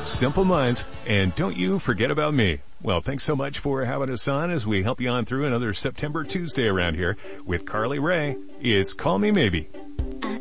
Simple minds, and don't you forget about me. Well, thanks so much for having us on as we help you on through another September Tuesday around here with Carly Rae. It's Call Me Maybe.